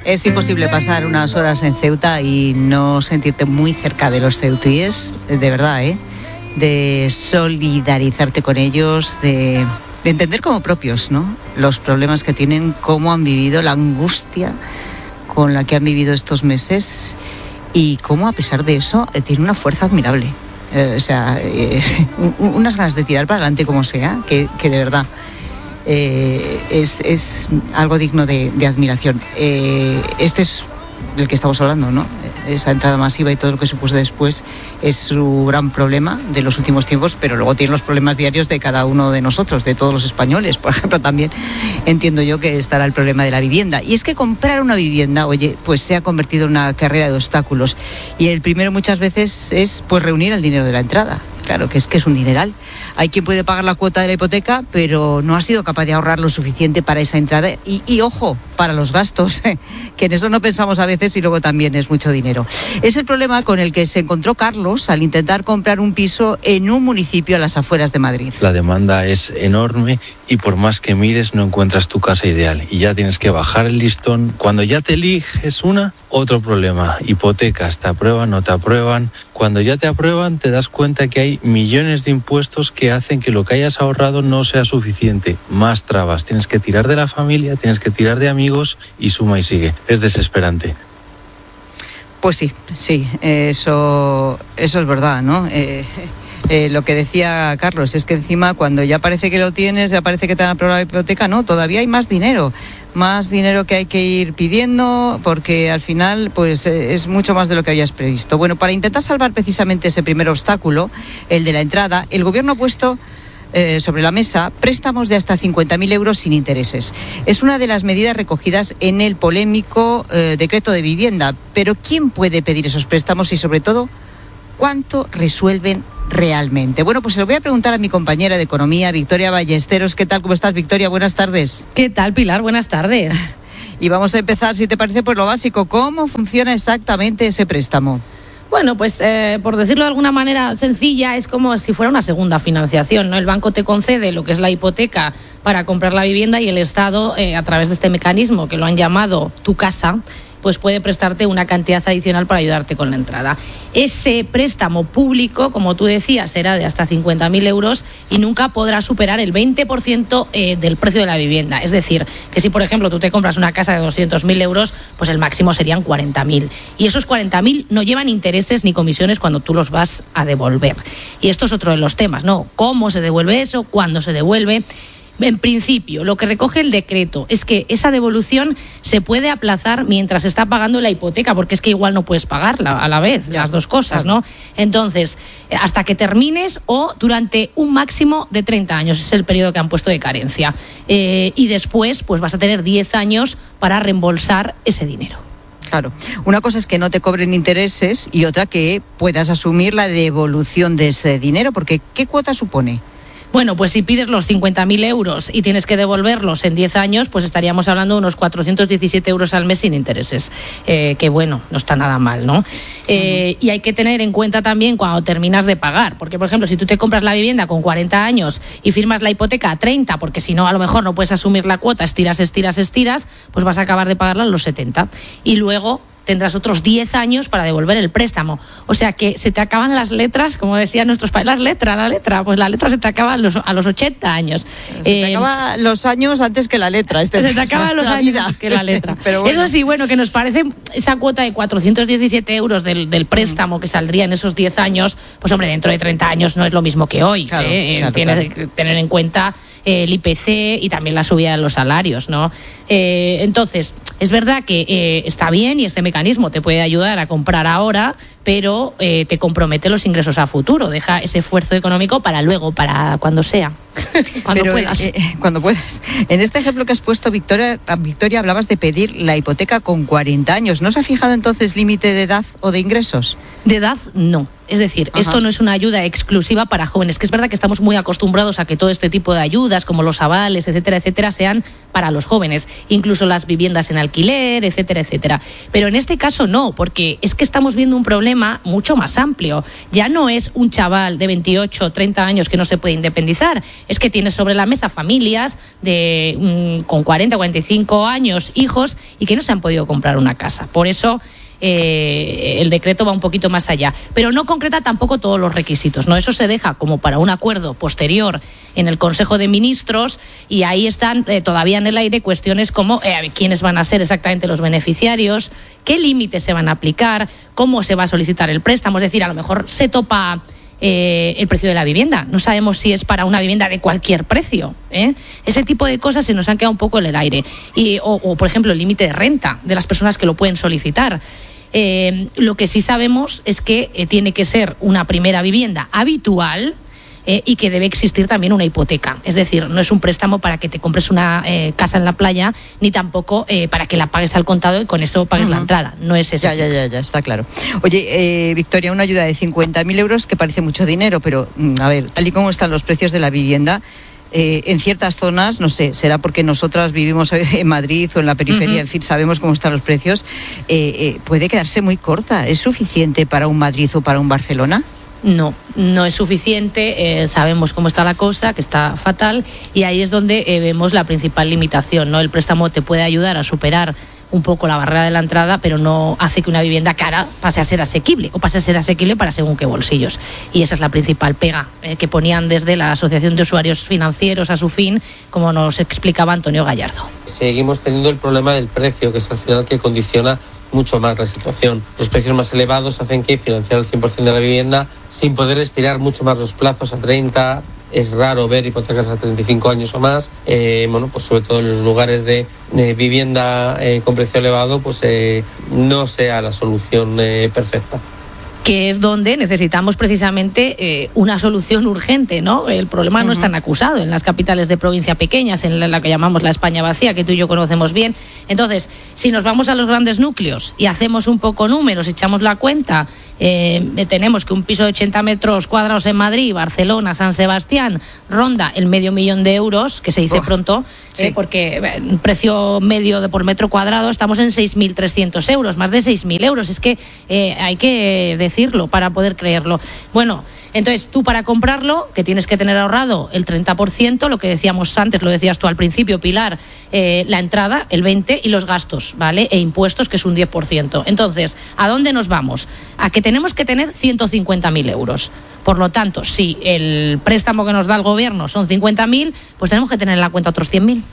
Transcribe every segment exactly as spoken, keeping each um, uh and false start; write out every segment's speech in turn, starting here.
Es imposible pasar unas horas en Ceuta y no sentirte muy cerca de los ceutíes, de verdad, ¿eh? De solidarizarte con ellos, de, de entender como propios, ¿no? Los problemas que tienen, cómo han vivido, la angustia con la que han vivido estos meses y cómo a pesar de eso eh, tiene una fuerza admirable. Eh, o sea, eh, unas ganas de tirar para adelante como sea, que, que de verdad eh, es, es algo digno de, de admiración. Eh, este es del que estamos hablando, ¿no? Esa entrada masiva y todo lo que supuso después es su gran problema de los últimos tiempos, pero luego tiene los problemas diarios de cada uno de nosotros, de todos los españoles. Por ejemplo, también entiendo yo que estará el problema de la vivienda. Y es que comprar una vivienda, oye, pues se ha convertido en una carrera de obstáculos. Y el primero muchas veces es pues reunir el dinero de la entrada. Claro, que es que es un dineral. Hay quien puede pagar la cuota de la hipoteca, pero no ha sido capaz de ahorrar lo suficiente para esa entrada. Y, y ojo, para los gastos, que en eso no pensamos a veces y luego también es mucho dinero. Es el problema con el que se encontró Carlos al intentar comprar un piso en un municipio a las afueras de Madrid. La demanda es enorme y por más que mires no encuentras tu casa ideal. Y ya tienes que bajar el listón. Cuando ya te eliges una, otro problema. Hipotecas, te aprueban, no te aprueban. Cuando ya te aprueban te das cuenta que hay millones de impuestos que hacen que lo que hayas ahorrado no sea suficiente. Más trabas. Tienes que tirar de la familia, tienes que tirar de amigos y suma y sigue. Es desesperante. Pues sí, sí, eso, eso es verdad, ¿no? Eh, eh, lo que decía Carlos es que encima cuando ya parece que lo tienes, ya parece que te han aprobado la hipoteca, no, todavía hay más dinero. Más dinero que hay que ir pidiendo porque al final pues es mucho más de lo que habías previsto. Bueno, para intentar salvar precisamente ese primer obstáculo, el de la entrada, el gobierno ha puesto eh, sobre la mesa préstamos de hasta cincuenta mil euros sin intereses. Es una de las medidas recogidas en el polémico eh, decreto de vivienda. Pero ¿quién puede pedir esos préstamos y sobre todo cuánto resuelven realmente? Bueno, pues se lo voy a preguntar a mi compañera de Economía, Victoria Ballesteros. ¿Qué tal? ¿Cómo estás, Victoria? Buenas tardes. ¿Qué tal, Pilar? Buenas tardes. Y vamos a empezar, si te parece, por lo básico. ¿Cómo funciona exactamente ese préstamo? Bueno, pues eh, por decirlo de alguna manera sencilla, es como si fuera una segunda financiación, ¿no? El banco te concede lo que es la hipoteca para comprar la vivienda y el Estado, eh, a través de este mecanismo que lo han llamado Tu Casa, pues puede prestarte una cantidad adicional para ayudarte con la entrada. Ese préstamo público, como tú decías, será de hasta cincuenta mil euros y nunca podrá superar el veinte por ciento eh, del precio de la vivienda. Es decir, que si, por ejemplo, tú te compras una casa de doscientos mil euros, pues el máximo serían cuarenta mil. Y esos cuarenta mil no llevan intereses ni comisiones cuando tú los vas a devolver. Y esto es otro de los temas, ¿no? ¿Cómo se devuelve eso? ¿Cuándo se devuelve? En principio, lo que recoge el decreto es que esa devolución se puede aplazar mientras se está pagando la hipoteca, porque es que igual no puedes pagarla a la vez, ya, las dos cosas, claro, ¿no? Entonces, hasta que termines o durante un máximo de treinta años, es el periodo que han puesto de carencia. Eh, y después, pues vas a tener diez años para reembolsar ese dinero. Claro, una cosa es que no te cobren intereses y otra que puedas asumir la devolución de ese dinero, porque ¿qué cuota supone? Bueno, pues si pides los cincuenta mil euros y tienes que devolverlos en diez años, pues estaríamos hablando de unos cuatrocientos diecisiete euros al mes sin intereses, eh, que bueno, no está nada mal, ¿no? Eh, uh-huh. Y hay que tener en cuenta también cuando terminas de pagar, porque por ejemplo, si tú te compras la vivienda con cuarenta años y firmas la hipoteca a treinta, porque si no, a lo mejor no puedes asumir la cuota, estiras, estiras, estiras, pues vas a acabar de pagarla a los setenta. Y luego tendrás otros diez años para devolver el préstamo. O sea que se te acaban las letras, como decían nuestros padres, las letras, la letra, pues la letra se te acaba a los, a los ochenta años. Se te eh, acaban los años antes que la letra. Este se te acaban los años vida. antes que la letra. Pero bueno. Eso sí, bueno, que nos parece esa cuota de cuatrocientos diecisiete euros del, del préstamo mm. que saldría en esos diez años, pues hombre, dentro de treinta años no es lo mismo que hoy. Claro, eh, claro, Tienes que tener en cuenta eh, el I P C y también la subida de los salarios, ¿no? Eh, entonces, es verdad que eh, está bien y este mecanismo te puede ayudar a comprar ahora, pero eh, te compromete los ingresos a futuro. Deja ese esfuerzo económico para luego, para cuando sea. Cuando pero, puedas. Eh, eh, cuando puedas. En este ejemplo que has puesto, Victoria, Victoria, hablabas de pedir la hipoteca con cuarenta años. ¿No se ha fijado entonces límite de edad o de ingresos? De edad, no. Es decir, Ajá. esto no es una ayuda exclusiva para jóvenes, que es verdad que estamos muy acostumbrados a que todo este tipo de ayudas, como los avales, etcétera, etcétera, sean para los jóvenes. Incluso las viviendas en alquiler, etcétera, etcétera. Pero en este caso no, porque es que estamos viendo un problema mucho más amplio. Ya no es un chaval de veintiocho, treinta años que no se puede independizar, es que tienes sobre la mesa familias de mmm, con cuarenta, cuarenta y cinco años, hijos, y que no se han podido comprar una casa. Por eso Eh, el decreto va un poquito más allá, pero no concreta tampoco todos los requisitos, ¿no? Eso se deja como para un acuerdo posterior en el Consejo de Ministros, y ahí están eh, todavía en el aire cuestiones como eh, quiénes van a ser exactamente los beneficiarios, qué límites se van a aplicar, cómo se va a solicitar el préstamo. Es decir, a lo mejor se topa Eh, el precio de la vivienda. No sabemos si es para una vivienda de cualquier precio, ¿eh? Ese tipo de cosas se nos han quedado un poco en el aire. Y, o, o, por ejemplo, el límite de renta de las personas que lo pueden solicitar. Eh, lo que sí sabemos es que eh, tiene que ser una primera vivienda habitual, Eh, y que debe existir también una hipoteca. Es decir, no es un préstamo para que te compres una eh, casa en la playa, ni tampoco eh, para que la pagues al contado y con eso pagues uh-huh. la entrada. No es eso. Ya, ya, ya, ya, está claro. Oye, eh, Victoria, una ayuda de cincuenta mil euros, que parece mucho dinero, pero, a ver, tal y como están los precios de la vivienda, Eh, en ciertas zonas, no sé, será porque nosotras vivimos en Madrid o en la periferia, uh-huh. en fin, sabemos cómo están los precios, eh, eh, puede quedarse muy corta. ¿Es suficiente para un Madrid o para un Barcelona? No, no es suficiente, eh, sabemos cómo está la cosa, que está fatal, y ahí es donde eh, vemos la principal limitación, ¿no? El préstamo te puede ayudar a superar un poco la barrera de la entrada, pero no hace que una vivienda cara pase a ser asequible, o pase a ser asequible para según qué bolsillos. Y esa es la principal pega eh, que ponían desde la Asociación de Usuarios Financieros, ASUFIN, como nos explicaba Antonio Gallardo. Seguimos teniendo el problema del precio, que es al final que condiciona mucho más la situación. Los precios más elevados hacen que financiar el cien por ciento de la vivienda sin poder estirar mucho más los plazos a treinta. Es raro ver hipotecas a treinta y cinco años o más. Eh, bueno, pues sobre todo en los lugares de, de vivienda eh, con precio elevado, pues eh, no sea la solución eh, perfecta. Que es donde necesitamos precisamente eh, una solución urgente, ¿no? El problema no uh-huh. es tan acusado en las capitales de provincia pequeñas, en la que llamamos la España vacía, que tú y yo conocemos bien. Entonces, si nos vamos a los grandes núcleos y hacemos un poco números, echamos la cuenta, eh, tenemos que un piso de ochenta metros cuadrados en Madrid, Barcelona, San Sebastián, ronda el medio millón de euros, que se dice oh, pronto, sí. eh, porque el precio medio de por metro cuadrado estamos en seis mil trescientos euros, más de seis mil euros. Es que eh, hay que decirlo para poder creerlo. Bueno, entonces tú para comprarlo, que tienes que tener ahorrado el treinta por ciento, lo que decíamos antes, lo decías tú al principio, Pilar, eh, la entrada, el veinte por ciento, y los gastos, ¿vale? E impuestos, que es un diez por ciento. Entonces, ¿a dónde nos vamos? A que tenemos que tener ciento cincuenta mil euros. Por lo tanto, si el préstamo que nos da el gobierno son cincuenta mil, pues tenemos que tener en la cuenta otros cien mil.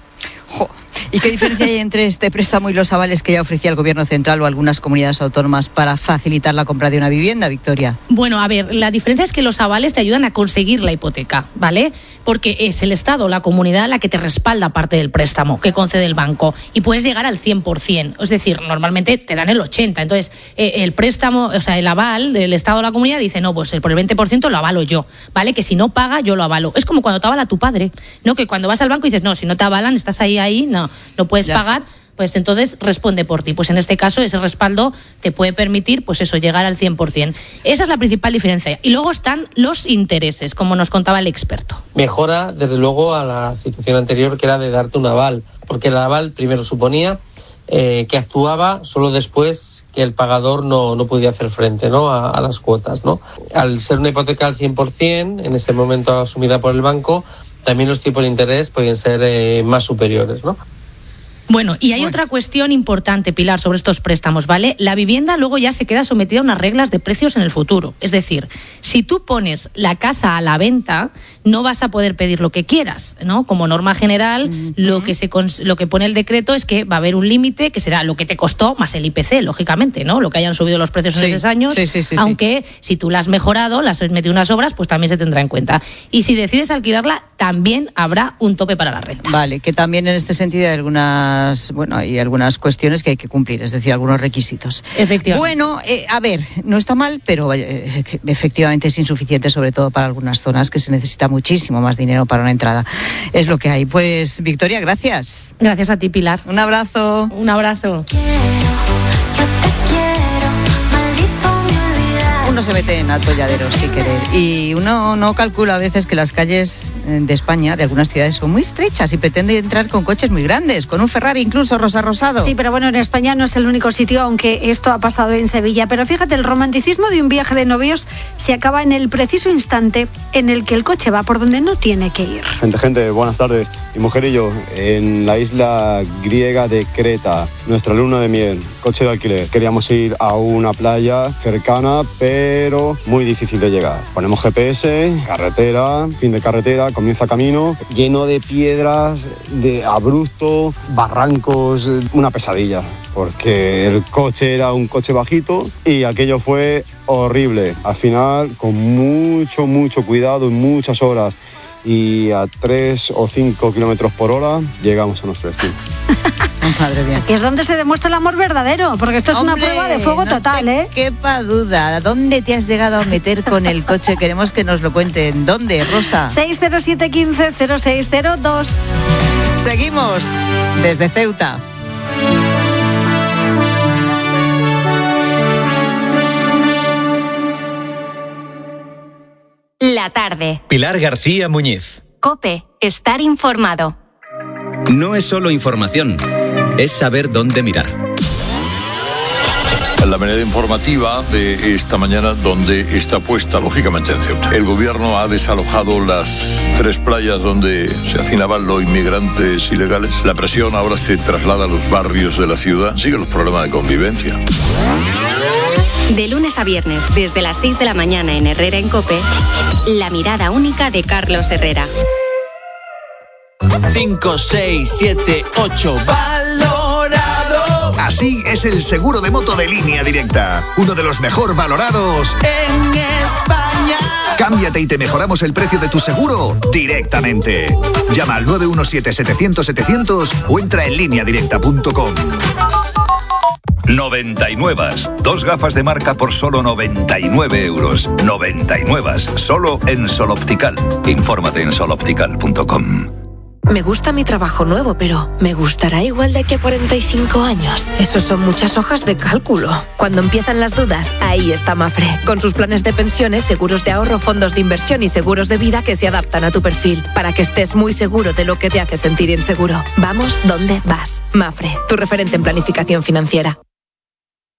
Jo. ¿Y qué diferencia hay entre este préstamo y los avales que ya ofrecía el Gobierno central o algunas comunidades autónomas para facilitar la compra de una vivienda, Victoria? Bueno, a ver, la diferencia es que los avales te ayudan a conseguir la hipoteca, ¿vale? Porque es el Estado, la comunidad, la que te respalda parte del préstamo que concede el banco, y puedes llegar al cien por ciento. Es decir, normalmente te dan el ochenta por ciento. Entonces, eh, el préstamo, o sea, el aval del Estado o la comunidad dice, no, pues por el veinte por ciento lo avalo yo, ¿vale? Que si no paga, yo lo avalo. Es como cuando te avala tu padre, ¿no? Que cuando vas al banco y dices, no, si no te avalan, estás ahí, ahí, no, no puedes ya pagar, pues entonces responde por ti. Pues en este caso ese respaldo te puede permitir, pues eso, llegar al cien por ciento. Esa es la principal diferencia. Y luego están los intereses, como nos contaba el experto. Mejora, desde luego, a la situación anterior, que era de darte un aval, porque el aval primero suponía eh, que actuaba solo después que el pagador no, no podía hacer frente, ¿no? a, a las cuotas, ¿no? Al ser una hipoteca al cien por ciento, en ese momento asumida por el banco, también los tipos de interés pueden ser eh, más superiores, ¿no? Bueno, y hay bueno. otra cuestión importante, Pilar, sobre estos préstamos, ¿vale? La vivienda luego ya se queda sometida a unas reglas de precios en el futuro. Es decir, si tú pones la casa a la venta, no vas a poder pedir lo que quieras, ¿no? Como norma general, uh-huh. lo que se lo que pone el decreto es que va a haber un límite, que será lo que te costó más el I P C, lógicamente, ¿no? Lo que hayan subido los precios sí. en esos años, sí, sí, sí, aunque sí. si tú la has mejorado, las has metido unas obras, pues también se tendrá en cuenta. Y si decides alquilarla, también habrá un tope para la renta. Vale, que también en este sentido hay algunas bueno, hay algunas cuestiones que hay que cumplir, es decir, algunos requisitos. Efectivamente. Bueno, eh, a ver, no está mal, pero eh, efectivamente es insuficiente, sobre todo para algunas zonas que se necesita muchísimo más dinero para una entrada. Es lo que hay. Pues, Victoria, gracias. Gracias a ti, Pilar. Un abrazo. Un abrazo. Quiero, yo te quiero, maldito me olvidas. uno se mete en atolladeros sin querer. Y uno no calcula a veces que las calles de España, de algunas ciudades, son muy estrechas y pretende entrar con coches muy grandes, con un Ferrari incluso rosa rosado. Sí, pero bueno, en España no es el único sitio, aunque esto ha pasado en Sevilla. Pero fíjate, el romanticismo de un viaje de novios se acaba en el preciso instante en el que el coche va por donde no tiene que ir. Gente, gente, buenas tardes. Mi mujer y yo, en la isla griega de Creta, nuestra luna de miel, coche de alquiler. Queríamos ir a una playa cercana, pero muy difícil de llegar. Ponemos G P S, carretera, fin de carretera, comienza camino, lleno de piedras, de abrupto, barrancos, una pesadilla, porque el coche era un coche bajito y aquello fue horrible. Al final, con mucho, mucho cuidado y muchas horas, y a tres o cinco kilómetros por hora llegamos a nuestro destino. Madre mía. Aquí es donde se demuestra el amor verdadero, porque esto es Hombre, una prueba de fuego no total, te ¿eh? Quepa duda. ¿Dónde te has llegado a meter con el coche? Queremos que nos lo cuenten. ¿Dónde, Rosa? seis cero siete uno cinco cero seis cero dos. Seguimos desde Ceuta. La tarde. Pilar García Muñiz. COPE. Estar informado. No es solo información, es saber dónde mirar. La mirada informativa de esta mañana, donde está puesta, lógicamente, en Ceuta. El gobierno ha desalojado las tres playas donde se hacinaban los inmigrantes ilegales. La presión ahora se traslada a los barrios de la ciudad. Siguen los problemas de convivencia. De lunes a viernes, desde las seis de la mañana en Herrera en COPE, la mirada única de Carlos Herrera. cinco, seis, siete, ocho, valorado. Así es el seguro de moto de Línea Directa, uno de los mejor valorados en España. Cámbiate y te mejoramos el precio de tu seguro directamente. Llama al nueve uno siete, setecientos, setecientos o entra en línea directa punto com. noventa y nueve. Dos gafas de marca por solo noventa y nueve euros. noventa y nueve. Solo en Sol Optical. Infórmate en sol optical punto com. Me gusta mi trabajo nuevo, pero ¿me gustará igual de aquí a cuarenta y cinco años? Eso son muchas hojas de cálculo. Cuando empiezan las dudas, ahí está Mafre. Con sus planes de pensiones, seguros de ahorro, fondos de inversión y seguros de vida que se adaptan a tu perfil, para que estés muy seguro de lo que te hace sentir inseguro. Vamos donde vas. Mafre, tu referente en planificación financiera.